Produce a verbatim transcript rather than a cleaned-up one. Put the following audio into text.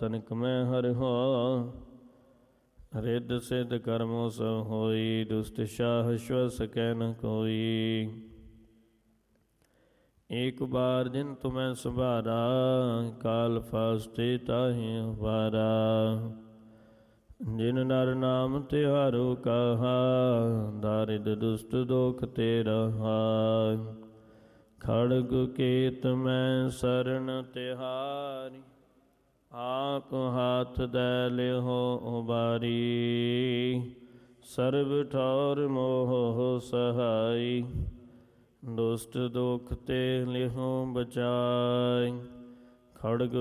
ਤਨਕ ਮੈਂ ਹਰਿ ਹੋ। ਰਿੱਧ ਸਿੱਧ ਕਰਮੋ ਸਭ ਹੋਈ, ਦੁਸਤ ਸ਼ਾਹ ਸ਼ਵ ਸਕੈ ਨ ਕੋਈ। ਏਕ ਬਾਰ ਜਿਨ ਤੁਮੈ ਸੰਭਾਰਾ, ਕਾਲ ਫਾਸਤੇ ਤਾਹਿ ਵਾਰਾ। ਜਿਨ ਨਰ ਨਾਮ ਤਿਹਾਰੋ ਕਹਾ, ਦਾਰਿਦ ਦੁਸਤ ਦੋਖ ਤੇ ਰਹਾ। ਖੜਗ ਕੇਤ ਮੈਂ ਸਰਣ ਤਿਹਾਰੀ, ਆਕ ਹਾਥ ਦੈ ਲਿਹੋ ਉਬਾਰੀ। ਸਰਬ ਠੌਰ ਮੋਹ ਸਹਾਈ, ਦੁਸਤ ਦੁਖ ਤੇ ਲਿਹੋ ਬਚਾਈ। ਖੜਗ